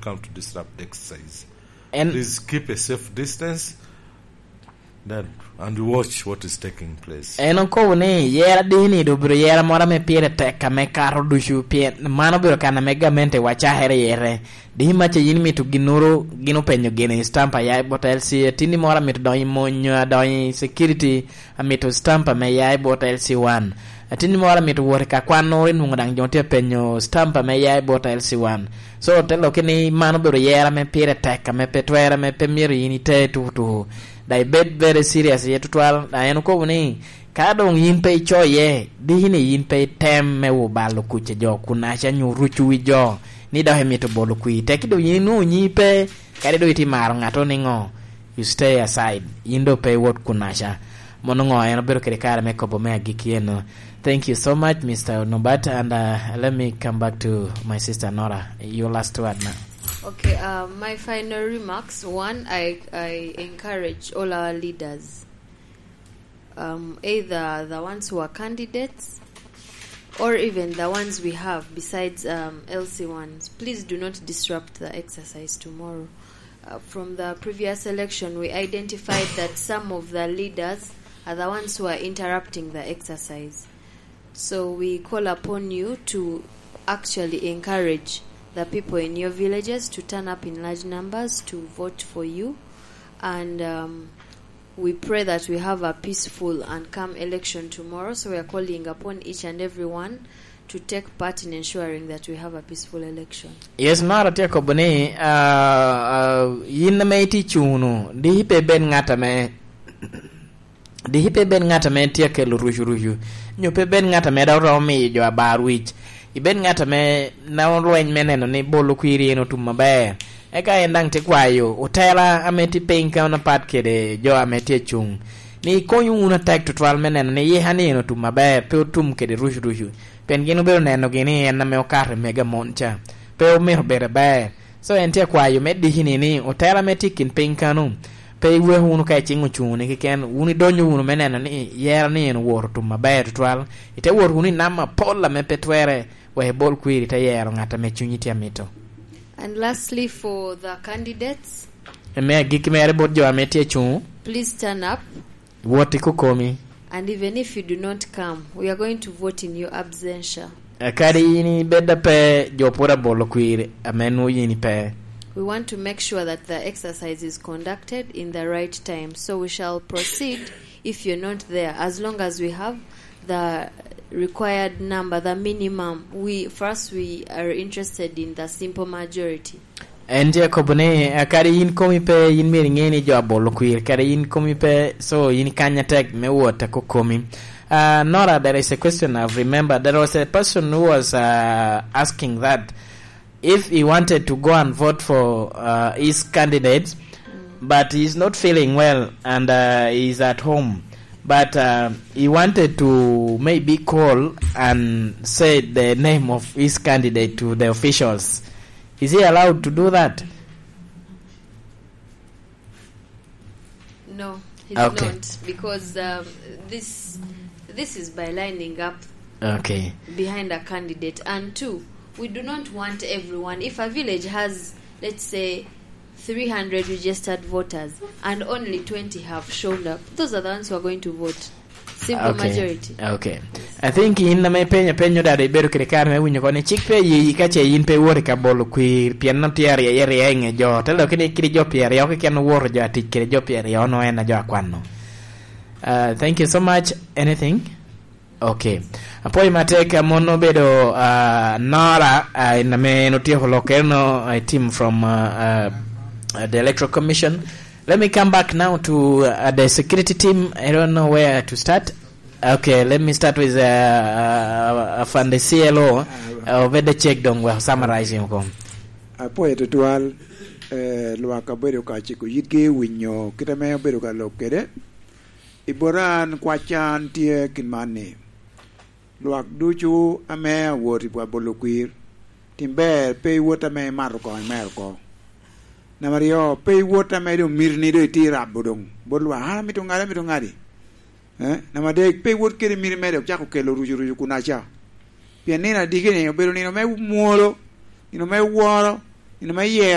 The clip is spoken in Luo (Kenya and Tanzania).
come to disrupt the exercise. Please keep a safe distance and watch what is taking place. Ko ne yera dini do bro yera mora me piere teka me karo du shu pie mano bro kana megamente wacha here yere di mache yin mi to ginuro gino penyo gene stampa ya botel si tini mora mit do monyo do security amito stampa me ya botel si 1 atini mora mit wor ka kwano rin ngudang jonte penyo stampa me ya botel si 1 so telo kini mano bro yera me piere teka me petwera me pemiri ini te tu dai bed very serious yetutwal da ko ni ka dong yin pe cho ye di ni yin pe tem me wo balo kuche jo kuna cha nyuru chui jo ni da hemi to bolo kui te kido yin nu nyi pe ka do iti mar ngato ni ngo you stay aside yin do pe wot kuna cha mono ngo en bero kere kare me ko bo me agikien. Thank you so much Mr. Nobat, and let me come back to my sister Nora. Your last word now. Okay, my final remarks. One, I encourage all our leaders, either the ones who are candidates or even the ones we have besides LC ones, please do not disrupt the exercise tomorrow. From the previous election, we identified that some of the leaders are the ones who are interrupting the exercise. So we call upon you to actually encourage the people in your villages to turn up in large numbers to vote for you, and we pray that we have a peaceful and calm election tomorrow. So we are calling upon each and everyone to take part in ensuring that we have a peaceful election. Yes, Mara teko bone yin me ti chuno di hipe ben ngata me tieke ruju nyope ben ngata me da ro mi jo abarwich iben ngata me na onlwen meneno ni bolo kwiri eno tum maber eka endang te kwayo utela ameti penka na pat kede jo ameti chung ni konyu una tek to twal meneno ni ye hani eno tum maber pe tum kede ruju pen gino bero neno gini en na me okare mega moncha pe o me bere ba so ente kwayo meddi hini ni utela meti kin penka no pe we hunu kai chingu chuni ken uni donyo unu meneno ni yera ni en wor tum maber twal ite wor huni nama pola me petwere we bol kwiri ta yero ngata me chunyiti amito. And lastly, for the candidates, me gikmere bodjo ameti chu, please turn up. Woti kukomi. And even if you do not come, we are going to vote in your absentia. Akari yini beda pe jopura bolo kwiri amenu yini pe. We want to make sure that the exercise is conducted in the right time. So we shall proceed if you're not there, as long as we have the required number, the minimum. We are interested in the simple majority. Ende kobone akari yin komi pe yin meri ngeni jo bolo kwir kari yin komi pe so yin kanya tek me wota ko komi. Nora, there is a question I've remembered. There was a person who was asking that if he wanted to go and vote for his candidate, but he's not feeling well and he's at home, but he wanted to maybe call and say the name of his candidate to the officials. Is he allowed to do that? No, he did not, because this is by lining up behind a candidate. And two, we do not want everyone. If a village has, let's say, 300 registered voters and only 20 have shown up, those are the ones who are going to vote. Simple majority. Okay. I think in the penyo da de beru krekar me winyo ko ne chikpe yi ka che yin pe wor ka bolo kwir pian na tiare yere enge jo telo kini kiri jo piare yo ke no wor jo ati kiri jo piare yo no ena jo akwano. Thank you so much. Anything? Okay. Apoy mateka mono bedo Nora in me no tie holokerno a team from the Electoral Commission. Let me come back now to the security team. I don't know where to start. Okay, let me start with from the CLO. Over the check dong we summarizing ko. Apoy total luaka bedo ka chiku yitge winyo kita me bedo ka lokere. Iboran kwachan tie kinmane. Luak duchu ame wori kwa bolokwir. Timber pe wota me marko merko. Na Mario pay water medo mirni do tira bodong bolwa ha mitungari na made pay wood kiri mir medo chako kelo ruju kunacha pianina digene obero nino me muolo nino me woro nino me